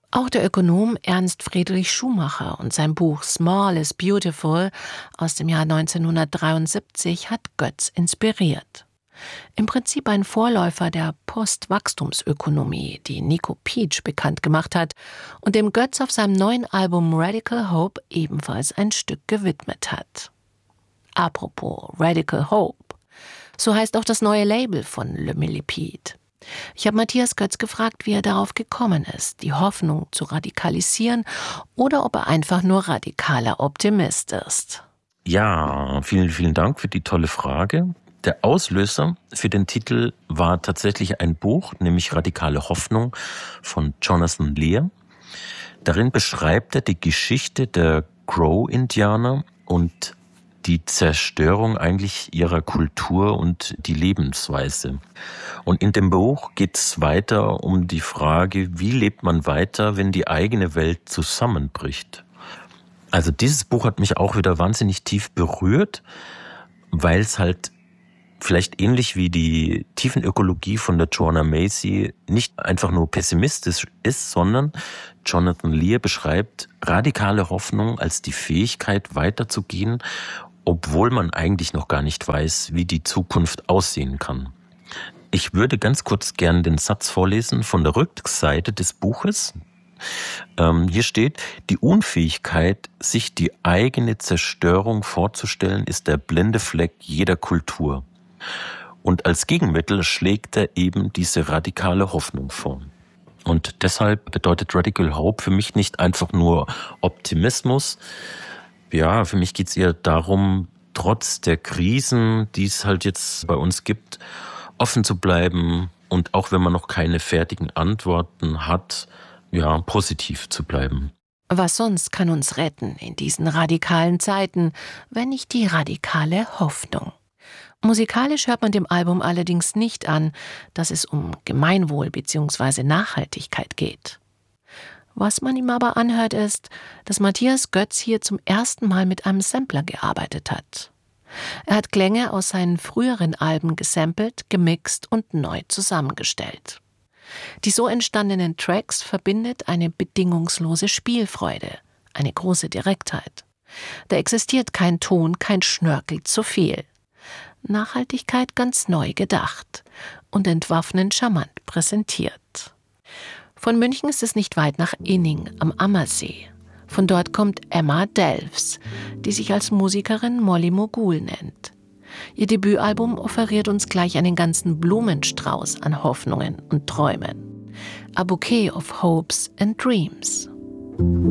Auch der Ökonom Ernst Friedrich Schumacher und sein Buch Small is Beautiful aus dem Jahr 1973 hat Götz inspiriert. Im Prinzip ein Vorläufer der Postwachstumsökonomie, die Nico Pietsch bekannt gemacht hat und dem Götz auf seinem neuen Album Radical Hope ebenfalls ein Stück gewidmet hat. Apropos Radical Hope, so heißt auch das neue Label von Le Millipede. Ich habe Matthias Götz gefragt, wie er darauf gekommen ist, die Hoffnung zu radikalisieren oder ob er einfach nur radikaler Optimist ist. Ja, vielen, vielen Dank für die tolle Frage. Der Auslöser für den Titel war tatsächlich ein Buch, nämlich Radikale Hoffnung von Jonathan Lear. Darin beschreibt er die Geschichte der Crow-Indianer und die Zerstörung eigentlich ihrer Kultur und die Lebensweise. Und in dem Buch geht es weiter um die Frage, wie lebt man weiter, wenn die eigene Welt zusammenbricht. Also dieses Buch hat mich auch wieder wahnsinnig tief berührt, weil es halt vielleicht ähnlich wie die Tiefenökologie von der Joanna Macy nicht einfach nur pessimistisch ist, sondern Jonathan Lear beschreibt radikale Hoffnung als die Fähigkeit weiterzugehen, obwohl man eigentlich noch gar nicht weiß, wie die Zukunft aussehen kann. Ich würde ganz kurz gern den Satz vorlesen von der Rückseite des Buches. Hier steht: Die Unfähigkeit, sich die eigene Zerstörung vorzustellen, ist der blinde Fleck jeder Kultur. Und als Gegenmittel schlägt er eben diese radikale Hoffnung vor. Und deshalb bedeutet Radical Hope für mich nicht einfach nur Optimismus. Ja, für mich geht es eher darum, trotz der Krisen, die es halt jetzt bei uns gibt, offen zu bleiben und auch wenn man noch keine fertigen Antworten hat, ja, positiv zu bleiben. Was sonst kann uns retten in diesen radikalen Zeiten, wenn nicht die radikale Hoffnung? Musikalisch hört man dem Album allerdings nicht an, dass es um Gemeinwohl bzw. Nachhaltigkeit geht. Was man ihm aber anhört, ist, dass Matthias Götz hier zum ersten Mal mit einem Sampler gearbeitet hat. Er hat Klänge aus seinen früheren Alben gesampelt, gemixt und neu zusammengestellt. Die so entstandenen Tracks verbindet eine bedingungslose Spielfreude, eine große Direktheit. Da existiert kein Ton, kein Schnörkel zu viel. Nachhaltigkeit ganz neu gedacht und entwaffnend charmant präsentiert. Von München ist es nicht weit nach Inning am Ammersee. Von dort kommt Emma Delfs, die sich als Musikerin Molly Mogul nennt. Ihr Debütalbum offeriert uns gleich einen ganzen Blumenstrauß an Hoffnungen und Träumen. A Bouquet of Hopes and Dreams.